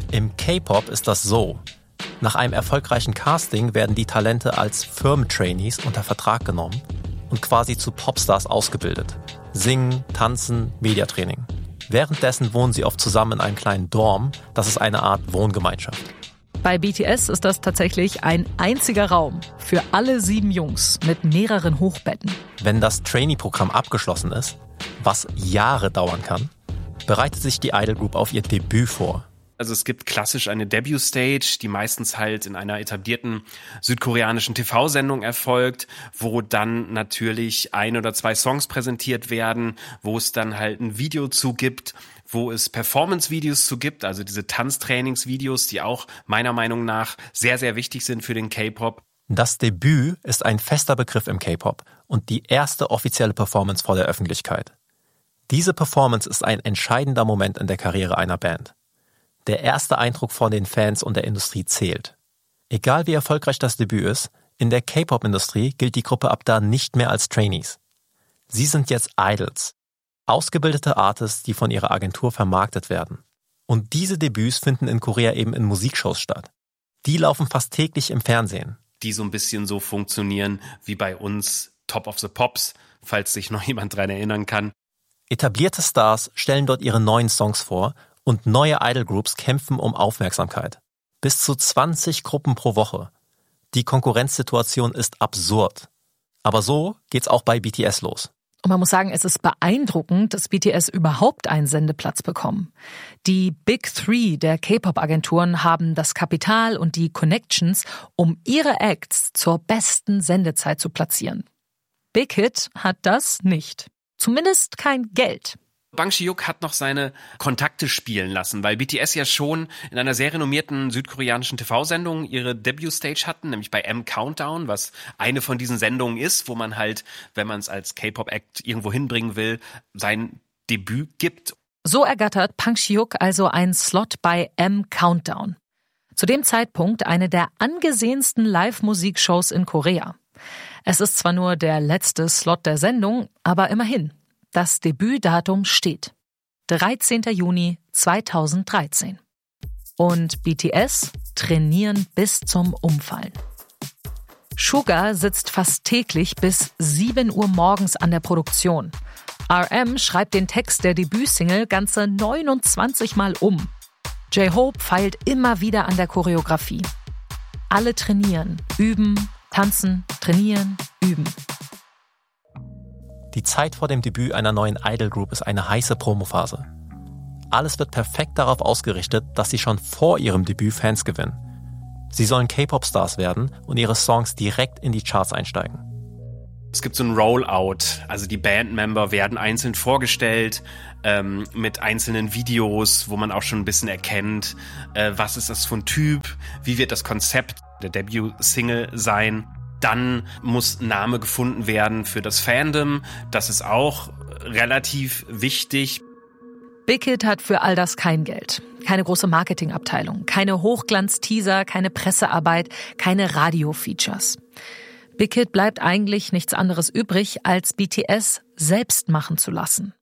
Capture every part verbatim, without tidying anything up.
Im K-Pop ist das so. Nach einem erfolgreichen Casting werden die Talente als Firmentrainees unter Vertrag genommen und quasi zu Popstars ausgebildet. Singen, tanzen, Mediatraining. Währenddessen wohnen sie oft zusammen in einem kleinen Dorm. Das ist eine Art Wohngemeinschaft. Bei B T S ist das tatsächlich ein einziger Raum für alle sieben Jungs mit mehreren Hochbetten. Wenn das Trainee-Programm abgeschlossen ist, was Jahre dauern kann, bereitet sich die Idol Group auf ihr Debüt vor. Also es gibt klassisch eine Debut-Stage, die meistens halt in einer etablierten südkoreanischen T V-Sendung erfolgt, wo dann natürlich ein oder zwei Songs präsentiert werden, wo es dann halt ein Video zu gibt, wo es Performance-Videos zu gibt, also diese Tanztrainingsvideos, die auch meiner Meinung nach sehr, sehr wichtig sind für den K-Pop. Das Debüt ist ein fester Begriff im K-Pop und die erste offizielle Performance vor der Öffentlichkeit. Diese Performance ist ein entscheidender Moment in der Karriere einer Band. Der erste Eindruck von den Fans und der Industrie zählt. Egal wie erfolgreich das Debüt ist, in der K-Pop-Industrie gilt die Gruppe ab da nicht mehr als Trainees. Sie sind jetzt Idols, ausgebildete Artists, die von ihrer Agentur vermarktet werden. Und diese Debüts finden in Korea eben in Musikshows statt. Die laufen fast täglich im Fernsehen. Die so ein bisschen so funktionieren wie bei uns Top of the Pops, falls sich noch jemand dran erinnern kann. Etablierte Stars stellen dort ihre neuen Songs vor und neue Idol-Groups kämpfen um Aufmerksamkeit. Bis zu zwanzig Gruppen pro Woche. Die Konkurrenzsituation ist absurd. Aber so geht's auch bei B T S los. Und man muss sagen, es ist beeindruckend, dass B T S überhaupt einen Sendeplatz bekommen. Die Big Three der K-Pop-Agenturen haben das Kapital und die Connections, um ihre Acts zur besten Sendezeit zu platzieren. Big Hit hat das nicht. Zumindest kein Geld. Bang Si-hyuk hat noch seine Kontakte spielen lassen, weil B T S ja schon in einer sehr renommierten südkoreanischen T V-Sendung ihre Debut-Stage hatten, nämlich bei M Countdown, was eine von diesen Sendungen ist, wo man halt, wenn man es als K-Pop-Act irgendwo hinbringen will, sein Debüt gibt. So ergattert Bang Si-hyuk also einen Slot bei M Countdown. Zu dem Zeitpunkt eine der angesehensten Live-Musikshows in Korea. Es ist zwar nur der letzte Slot der Sendung, aber immerhin. Das Debütdatum steht. dreizehnter Juni zweitausenddreizehn. Und B T S trainieren bis zum Umfallen. Suga sitzt fast täglich bis sieben Uhr morgens an der Produktion. R M schreibt den Text der Debütsingle ganze neunundzwanzig Mal um. J-Hope feilt immer wieder an der Choreografie. Alle trainieren, üben, tanzen, trainieren, üben. Die Zeit vor dem Debüt einer neuen Idol-Group ist eine heiße Promophase. Alles wird perfekt darauf ausgerichtet, dass sie schon vor ihrem Debüt Fans gewinnen. Sie sollen K-Pop-Stars werden und ihre Songs direkt in die Charts einsteigen. Es gibt so ein Rollout, also die Bandmember werden einzeln vorgestellt, ähm, mit einzelnen Videos, wo man auch schon ein bisschen erkennt, äh, was ist das für ein Typ, wie wird das Konzept der Debüt-Single sein. Dann muss Name gefunden werden für das Fandom. Das ist auch relativ wichtig. Big Hit hat für all das kein Geld. Keine große Marketingabteilung, keine Hochglanz-Teaser, keine Pressearbeit, keine Radio-Features. Big Hit bleibt eigentlich nichts anderes übrig, als B T S selbst machen zu lassen.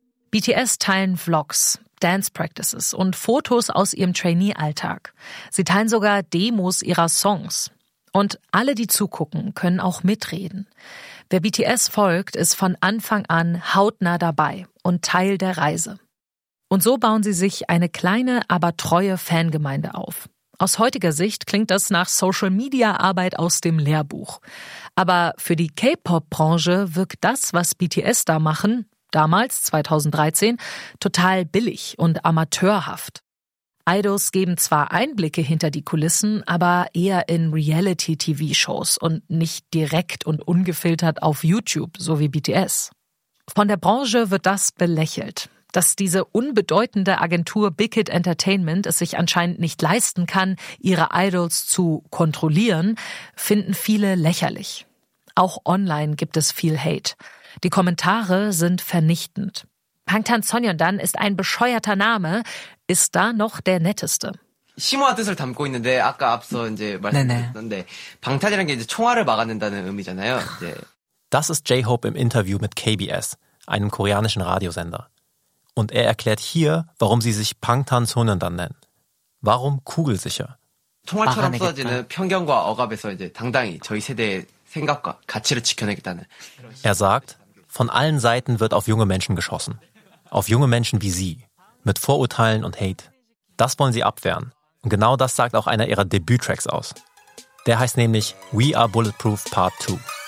B T S teilen Vlogs, Dance Practices und Fotos aus ihrem Trainee-Alltag. Sie teilen sogar Demos ihrer Songs. Und alle, die zugucken, können auch mitreden. Wer B T S folgt, ist von Anfang an hautnah dabei und Teil der Reise. Und so bauen sie sich eine kleine, aber treue Fangemeinde auf. Aus heutiger Sicht klingt das nach Social-Media-Arbeit aus dem Lehrbuch. Aber für die K-Pop-Branche wirkt das, was B T S da machen, damals, zweitausenddreizehn, total billig und amateurhaft. Idols geben zwar Einblicke hinter die Kulissen, aber eher in Reality-T V-Shows und nicht direkt und ungefiltert auf YouTube, so wie B T S. Von der Branche wird das belächelt. Dass diese unbedeutende Agentur Big Hit Entertainment es sich anscheinend nicht leisten kann, ihre Idols zu kontrollieren, finden viele lächerlich. Auch online gibt es viel Hate. Die Kommentare sind vernichtend. Bangtan Sonyeondan ist ein bescheuerter Name, ist da noch der netteste. 심오한 뜻을 담고 있는데 아까 앞서 이제 말씀드렸는데 방탄이라는 게 이제 총알을 막아낸다는 의미잖아요. Das ist J-Hope im Interview mit K B S, einem koreanischen Radiosender. Und er erklärt hier, warum sie sich Bangtan Sonyeondan nennen. Warum kugelsicher? 총알처럼 쏟아지는 편견과 억압에서 이제 당당히 저희 세대의 생각과 가치를 지켜내겠다는. Er sagt, von allen Seiten wird auf junge Menschen geschossen. Auf junge Menschen wie sie. Mit Vorurteilen und Hate. Das wollen sie abwehren. Und genau das sagt auch einer ihrer Debüttracks aus. Der heißt nämlich We Are Bulletproof Part zwei.